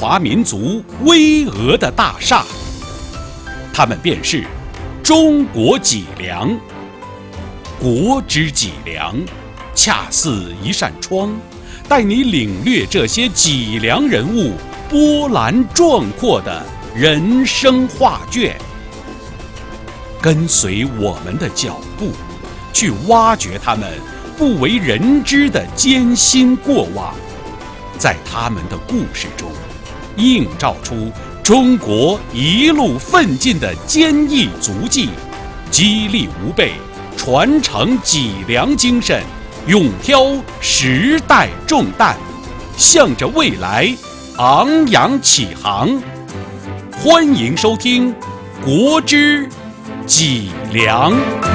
华民族巍峨的大厦。他们便是中国脊梁。国之脊梁，恰似一扇窗，带你领略这些脊梁人物波澜壮阔的人生画卷。跟随我们的脚步，去挖掘他们不为人知的艰辛过往，在他们的故事中，映照出中国一路奋进的坚毅足迹，激励吾辈传承脊梁精神，勇挑时代重担，向着未来昂扬起航。欢迎收听《国之脊梁》。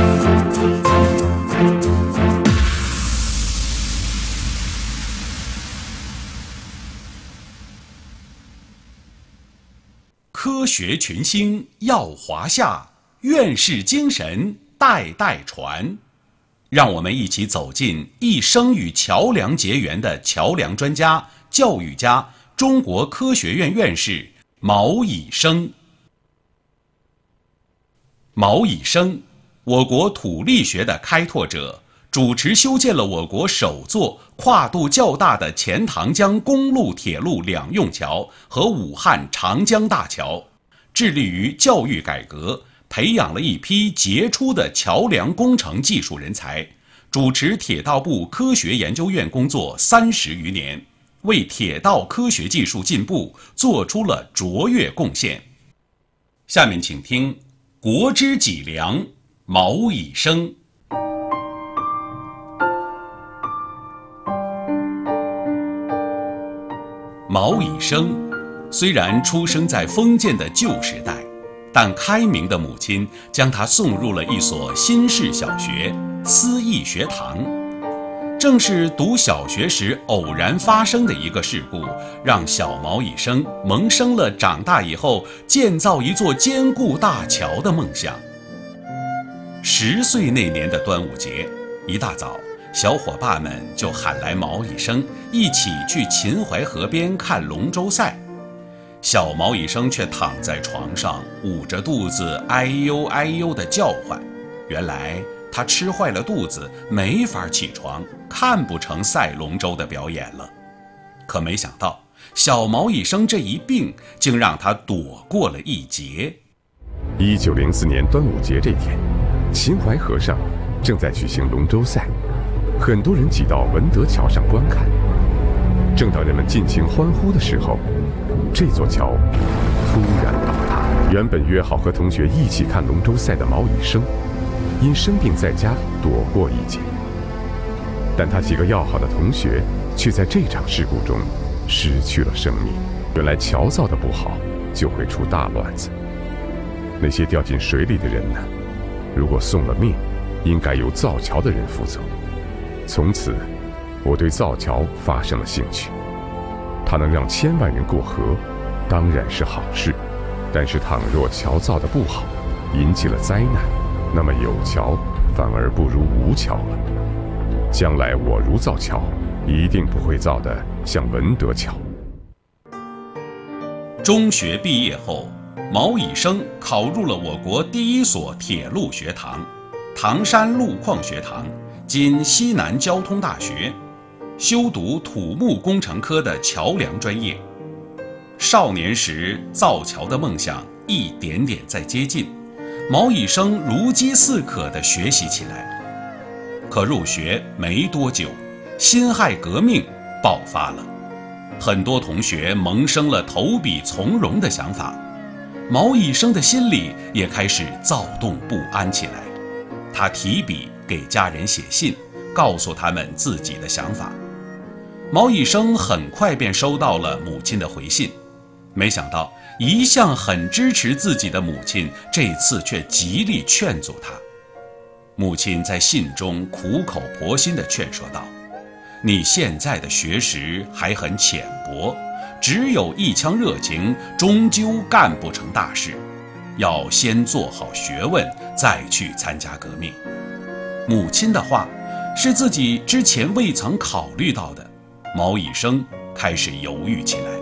科学群星耀华夏，院士精神代代传。让我们一起走进一生与桥梁结缘的桥梁专家、教育家、中国科学院院士毛以升。毛以升，我国土力学的开拓者，主持修建了我国首座跨度较大的钱塘江公路铁路两用桥和武汉长江大桥，致力于教育改革，培养了一批杰出的桥梁工程技术人才，主持铁道部科学研究院工作30余年，为铁道科学技术进步做出了卓越贡献。下面请听《国之脊梁》毛以升。毛以升虽然出生在封建的旧时代，但开明的母亲将他送入了一所新式小学——思义学堂。正是读小学时偶然发生的一个事故，让小毛以升萌生了长大以后建造一座坚固大桥的梦想。10岁那年的端午节，一大早，小伙伴们就喊来毛以升，一起去秦淮河边看龙舟赛。小毛以升却躺在床上，捂着肚子，哎呦哎呦地叫唤。原来他吃坏了肚子，没法起床，看不成赛龙舟的表演了。可没想到，小毛以升这一病，竟让他躲过了一劫。 1904年端午节这天，秦淮河上正在举行龙舟赛，很多人挤到文德桥上观看。正当人们尽情欢呼的时候，这座桥突然倒塌。原本约好和同学一起看龙舟赛的毛以升，因生病在家躲过一劫，但他几个要好的同学却在这场事故中失去了生命。原来桥造的不好，就会出大乱子。那些掉进水里的人呢？如果送了命，应该由造桥的人负责。从此，我对造桥发生了兴趣。它能让1000万人过河，当然是好事。但是倘若桥造的不好，引起了灾难，那么有桥反而不如无桥了。将来我如造桥，一定不会造得像文德桥。 中学毕业后，毛以升考入了我国第一所铁路学堂——唐山路矿学堂，今西南交通大学，修读土木工程科的桥梁专业。少年时造桥的梦想一点点在接近，毛以升如饥似渴地学习起来。可入学没多久，辛亥革命爆发了，很多同学萌生了投笔从戎的想法，毛以升的心里也开始躁动不安起来。他提笔给家人写信，告诉他们自己的想法。毛以升很快便收到了母亲的回信，没想到一向很支持自己的母亲，这次却极力劝阻他。母亲在信中苦口婆心地劝说道：“你现在的学识还很浅薄，只有一腔热情，终究干不成大事。要先做好学问，再去参加革命。”母亲的话是自己之前未曾考虑到的，毛以升开始犹豫起来。